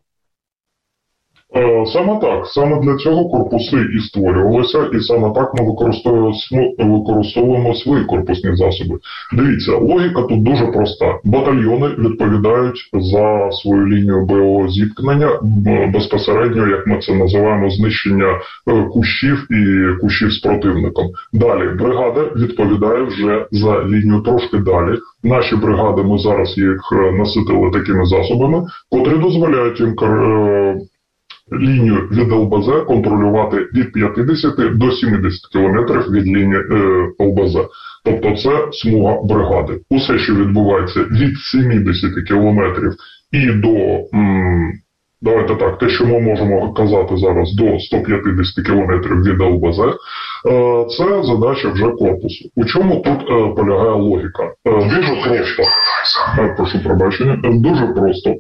K: Саме так. Саме для цього корпуси і створювалися, і саме так ми використовуємо свої корпусні засоби. Дивіться, логіка тут дуже проста. Батальйони відповідають за свою лінію бойового зіткнення, безпосередньо, як ми це називаємо, знищення кущів і кущів з противником. Далі, бригада відповідає вже за лінію трошки далі. Наші бригади, ми зараз їх наситили такими засобами, котрі дозволяють їм лінію від ЛБЗ контролювати від 50 до 70 кілометрів від лінії ЛБЗ. Тобто це смуга бригади. Усе, що відбувається від 70 кілометрів і до, давайте так, те, що ми можемо казати зараз, до 150 кілометрів від ЛБЗ, це задача вже корпусу. У чому тут полягає логіка? Дуже просто. Прошу пробачення. Дуже просто.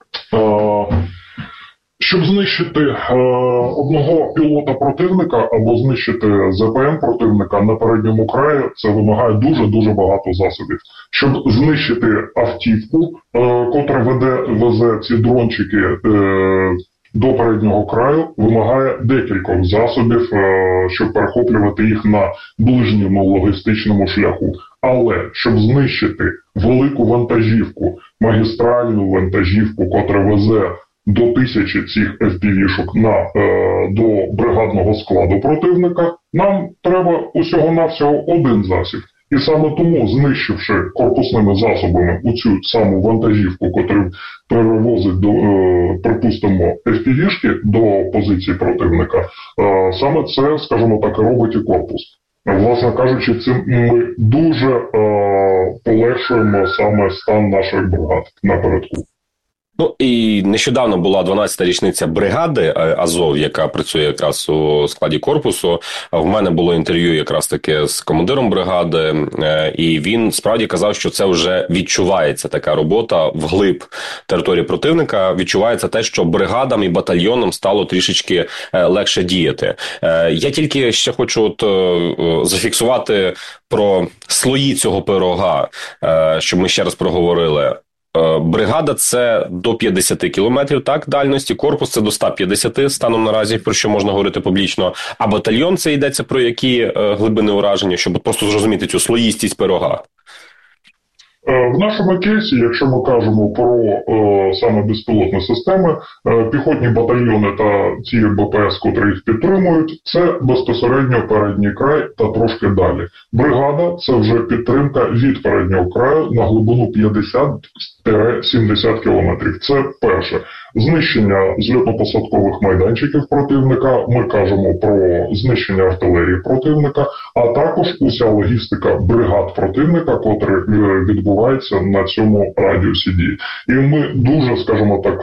K: Щоб знищити одного пілота противника або знищити ЗПМ противника на передньому краї, це вимагає дуже-дуже багато засобів. Щоб знищити автівку, котра везе ці дрончики до переднього краю, вимагає декількох засобів, щоб перехоплювати їх на ближньому логістичному шляху. Але щоб знищити велику вантажівку, магістральну вантажівку, котра везе до 1000 цих FPV-шок до бригадного складу противника, нам треба усього-навсього один засіб. І саме тому, знищивши корпусними засобами оцю саму вантажівку, яку перевозить, припустимо, FPV-шки до позиції противника, саме це, скажімо так, і робить і корпус. Власне кажучи, цим ми дуже полегшуємо саме стан наших бригад напередку.
D: І нещодавно була 12-та річниця бригади Азов, яка працює якраз у складі корпусу. В мене було інтерв'ю якраз таке з командиром бригади, і він справді казав, що це вже відчувається така робота вглиб території противника. Відчувається те, що бригадам і батальйонам стало трішечки легше діяти. Я тільки ще хочу зафіксувати про слої цього пирога, щоб ми ще раз проговорили. Бригада – це до 50 кілометрів, так, дальності, корпус – це до 150 станом наразі, про що можна говорити публічно, а батальйон – це йдеться про які глибини ураження, щоб просто зрозуміти цю слоїстість пирога?
K: В нашому кейсі, якщо ми кажемо про саме безпілотні системи, піхотні батальйони та ці БПС, котрі їх підтримують, це безпосередньо передній край та трошки далі. Бригада – це вже підтримка від переднього краю на глибину 50-70 кілометрів. Це перше. Знищення зльотно-посадкових майданчиків противника, ми кажемо про знищення артилерії противника, а також уся логістика бригад противника, котра відбувається на цьому радіусі дії. І ми дуже, скажімо так,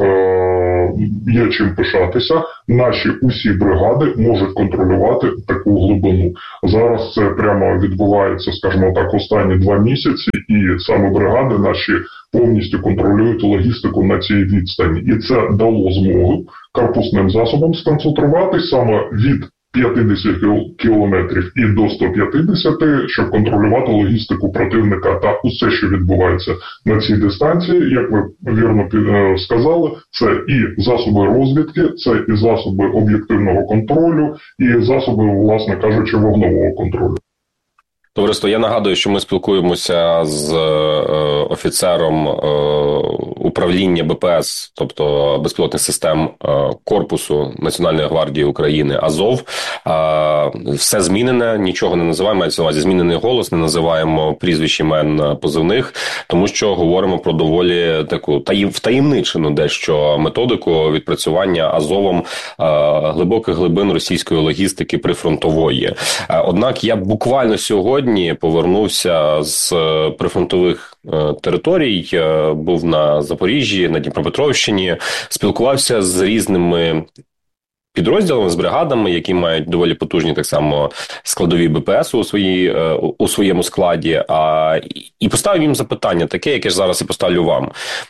K: є чим пишатися. Наші усі бригади можуть контролювати таку глибину. Зараз це прямо відбувається, скажімо так, останні 2 місяці, і саме бригади наші повністю контролюють логістику на цій відстані. І це дало змогу корпусним засобам сконцентруватись саме від 50 кілометрів і до 150, щоб контролювати логістику противника та усе, що відбувається на цій дистанції. Як ви вірно сказали, це і засоби розвідки, це і засоби об'єктивного контролю, і засоби, власне кажучи, вогневого контролю.
D: Товариство, я нагадую, що ми спілкуємося з офіцером управління БПС, тобто безпілотних систем корпусу Національної гвардії України «Азов». Все змінене, нічого не називаємо, мається на увазі змінений голос, не називаємо прізвищ, імен, позивних, тому що говоримо про доволі таку втаємничену дещо методику відпрацювання «Азовом» глибоких глибин російської логістики прифронтової. Однак я буквально сьогодні повернувся з прифронтових територій, був на Запоріжжі, на Дніпропетровщині, спілкувався з різними підрозділами, з бригадами, які мають доволі потужні так само складові БПС у своєму складі, і поставив їм запитання таке, яке ж зараз і поставлю вам.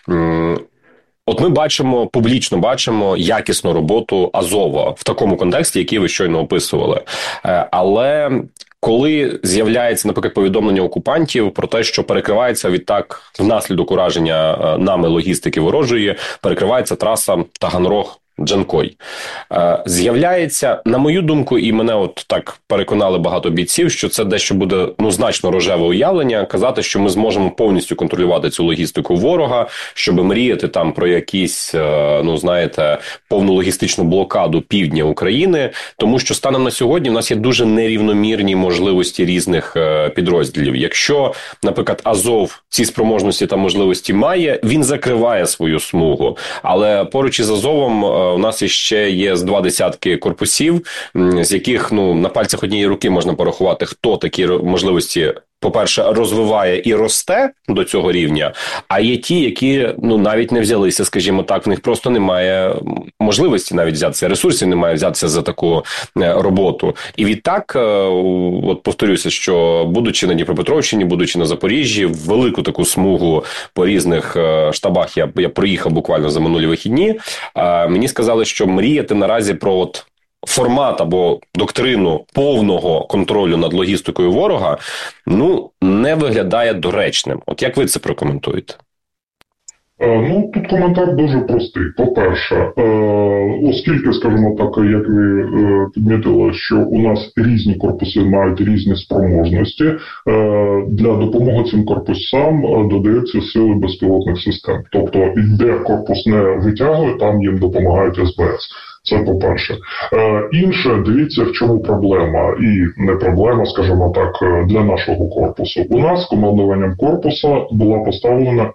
D: От ми публічно бачимо якісну роботу Азова в такому контексті, який ви щойно описували. Але коли з'являється, наприклад, повідомлення окупантів про те, що перекривається відтак внаслідок ураження нами логістики ворожої, перекривається траса Таганрог-Джанкой. З'являється, на мою думку, і мене от так переконали багато бійців, що це дещо буде значно рожеве уявлення, казати, що ми зможемо повністю контролювати цю логістику ворога, щоб мріяти там про якісь, повну логістичну блокаду півдня України, тому що станом на сьогодні в нас є дуже нерівномірні можливості різних підрозділів. Якщо, наприклад, Азов ці спроможності та можливості має, він закриває свою смугу, але поруч із Азовом у нас іще є з 20 корпусів, з яких на пальцях однієї руки можна порахувати, хто такі можливості, по-перше, розвиває і росте до цього рівня, а є ті, які навіть не взялися, скажімо так, в них просто немає можливості навіть взятися, ресурсів немає взятися за таку роботу. І відтак, от повторюся, що будучи на Дніпропетровщині, будучи на Запоріжжі, велику таку смугу по різних штабах я проїхав буквально за минулі вихідні, мені сказали, що мріяти наразі про формат або доктрину повного контролю над логістикою ворога, не виглядає доречним. От як ви це прокоментуєте?
K: Тут коментар дуже простий. По-перше, оскільки, скажімо так, як ви підмітили, що у нас різні корпуси мають різні спроможності, для допомоги цим корпусам додаються сили безпілотних систем. Тобто, де корпус не витягує, там їм допомагають СБС. Це по-перше. Інше, дивіться, в чому проблема. І не проблема, скажімо так, для нашого корпусу. У нас командуванням корпусу була поставлена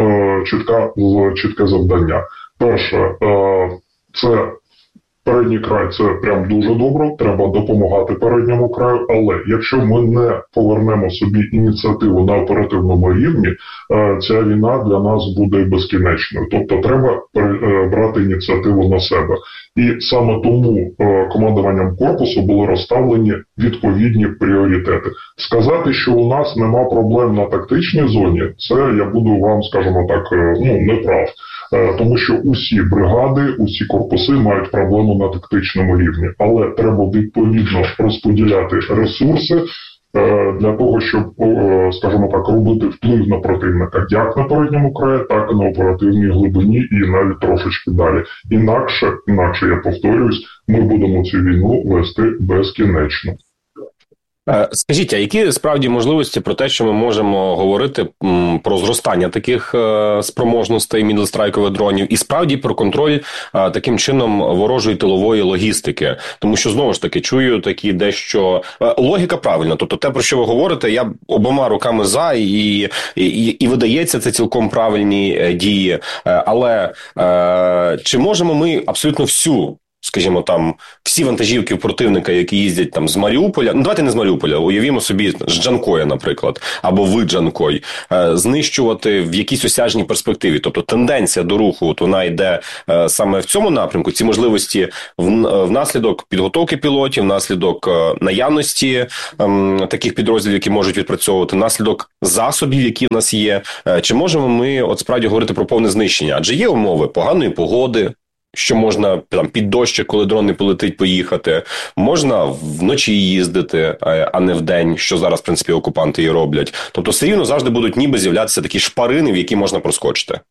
K: чітке завдання. Перше, це передній край, це прям дуже добре, треба допомагати передньому краю, але якщо ми не повернемо собі ініціативу на оперативному рівні, ця війна для нас буде безкінечною. Тобто треба брати ініціативу на себе. І саме тому командуванням корпусу були розставлені відповідні пріоритети. Сказати, що у нас нема проблем на тактичній зоні, це я буду вам, скажімо так, не прав. Тому що усі бригади, усі корпуси мають проблему на тактичному рівні. Але треба відповідно розподіляти ресурси для того, щоб, скажімо так, робити вплив на противника як на передньому краї, так і на оперативній глибині і навіть трошечки далі. Інакше, я повторююсь, ми будемо цю війну вести безкінечно.
D: Скажіть, а які справді можливості про те, що ми можемо говорити про зростання таких спроможностей мідлстрайкових дронів і справді про контроль таким чином ворожої тилової логістики? Тому що, знову ж таки, чую такі дещо... Логіка правильна, тобто те, про що ви говорите, я обома руками за, і видається це цілком правильні дії. Але чи можемо ми абсолютно всю, скажімо, там, всі вантажівки противника, які їздять там з Маріуполя, ну давайте не з Маріуполя, уявімо собі з Джанкоя, наприклад, або в Джанкой, знищувати в якійсь осяжній перспективі. Тобто тенденція до руху, от вона йде саме в цьому напрямку, ці можливості внаслідок підготовки пілотів, внаслідок наявності таких підрозділів, які можуть відпрацьовувати, внаслідок засобів, які в нас є. Чи можемо ми от справді говорити про повне знищення? Адже є умови поганої погоди, що можна там під дощ, коли дрон не полетить, поїхати. Можна вночі їздити, а не вдень, що зараз, в принципі, окупанти і роблять. Тобто все рівно завжди будуть ніби з'являтися такі шпарини, в які можна проскочити.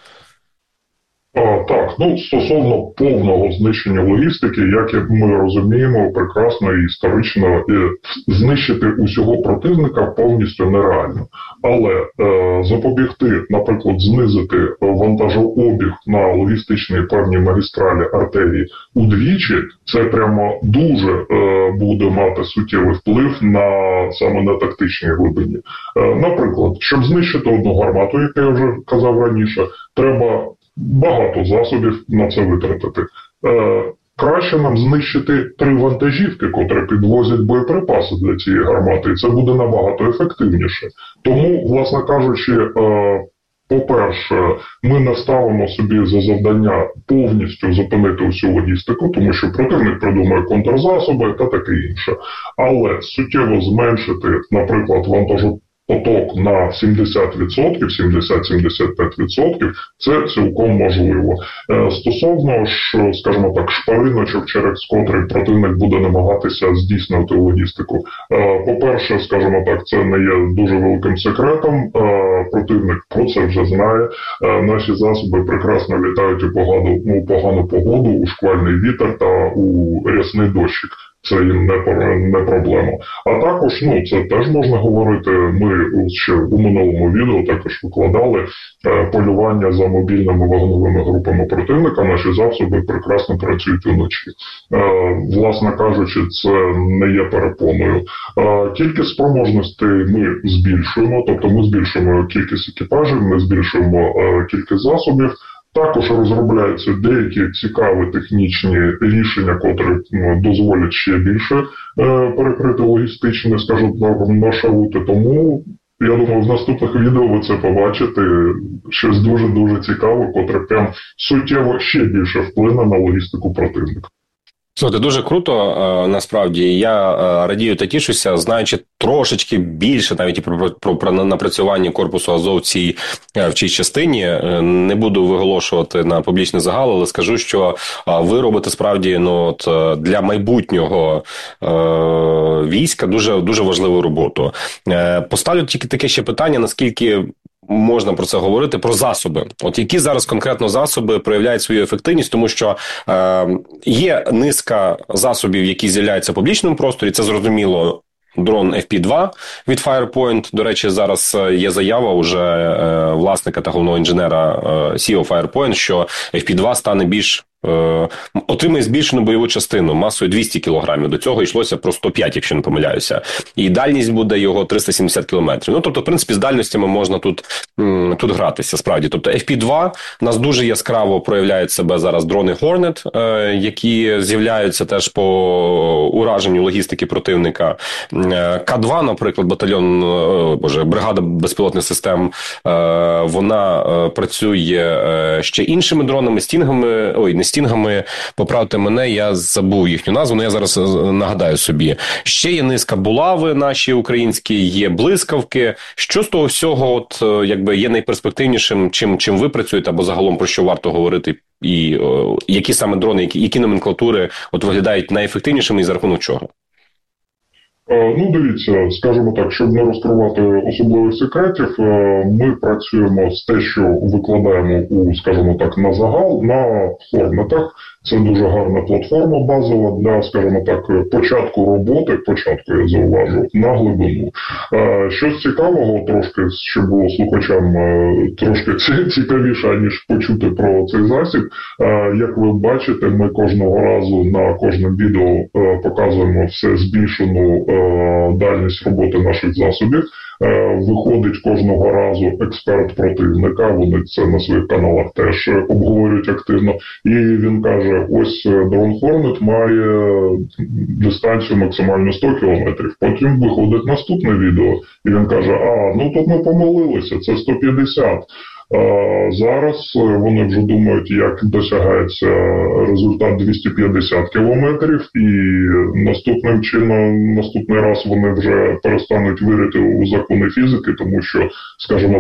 K: Так, стосовно повного знищення логістики, як ми розуміємо прекрасно і історично, знищити усього противника повністю нереально. Але запобігти, наприклад, знизити вантажообіг на логістичній певній магістралі артерії удвічі, це прямо дуже буде мати суттєвий вплив саме на тактичній глибині. Наприклад, щоб знищити одну гармату, як я вже казав раніше, треба багато засобів на це витратити. Краще нам знищити 3 вантажівки, котрі підвозять боєприпаси для цієї гармати, і це буде набагато ефективніше. Тому, власне кажучи, по-перше, ми не ставимо собі за завдання повністю зупинити усю логістику, тому що противник придумає контрзасоби та таке інше. Але суттєво зменшити, наприклад, вантажопоток на 70%, 70-75%, це цілком можливо. Стосовно ж, скажімо так, шпариночок, через котрий противник буде намагатися здійснювати логістику. По-перше, скажімо так, це не є дуже великим секретом. Противник про це вже знає. Наші засоби прекрасно літають у погану погоду, у шквальний вітер та у рясний дощик. Це їм не проблема. А також, це теж можна говорити, ми ще у минулому відео також викладали полювання за мобільними вогневими групами противника. Наші засоби прекрасно працюють уночі. Власне кажучи, це не є перепоною. Кількість спроможностей ми збільшуємо, тобто ми збільшуємо кількість екіпажів, ми збільшуємо кількість засобів. Також розробляються деякі цікаві технічні рішення, котрі дозволять ще більше перекрити логістичні, скажімо так, маршрути. Тому, я думаю, в наступних відео ви це побачите. Щось дуже-дуже цікаве, котре прям суттєво ще більше вплине на логістику противника.
D: Слухайте, дуже круто, насправді. Я радію та тішуся, знаючи трошечки більше навіть і про напрацювання корпусу Азов в цій частині. Не буду виголошувати на публічний загал, але скажу, що ви робите справді для майбутнього війська дуже, дуже важливу роботу. Поставлю тільки таке ще питання, наскільки можна про це говорити, про засоби. От які зараз конкретно засоби проявляють свою ефективність, тому що є низка засобів, які з'являються в публічному просторі, це зрозуміло. Дрон FP2 від Firepoint. До речі, зараз є заява уже власника та головного інженера CEO Firepoint, що FP2 стане отримає збільшену бойову частину масою 200 кг. До цього йшлося про 105, якщо не помиляюся. І дальність буде його 370 км. Тобто, в принципі, з дальностями можна тут гратися, справді. Тобто, FP2 у нас дуже яскраво проявляють себе зараз дрони Hornet, які з'являються теж по ураженню логістики противника. К2, наприклад, бригада безпілотних систем, вона працює ще іншими дронами, стінгами, поправте мене, я забув їхню назву, але я зараз нагадаю собі. Ще є низка булави наші українські, є блискавки. Що з того всього є найперспективнішим, чим ви працюєте, або загалом про що варто говорити, і які саме дрони, які номенклатури виглядають найефективнішими і за рахунок чого?
K: Дивіться, скажімо так, щоб не розкривати особливих секретів, ми працюємо з те, що викладаємо скажімо так, на загал, на форматах. Це дуже гарна платформа базова для, скажімо так, початку роботи, я зауважу, на глибину. Щось цікавого трошки, щоб було слухачам трошки цікавіше, ніж почути про цей засіб. Як ви бачите, ми кожного разу на кожному відео показуємо все збільшену дальність роботи наших засобів. Виходить кожного разу експерт противника, вони це на своїх каналах теж обговорюють активно, і він каже, ось дрон Hornet має дистанцію максимально 100 кілометрів. Потім виходить наступне відео, і він каже, тут ми помилилися, це 150. Зараз вони вже думають, як досягається результат 250 кілометрів, і наступний раз вони вже перестануть вірити у закони фізики, тому що, скажімо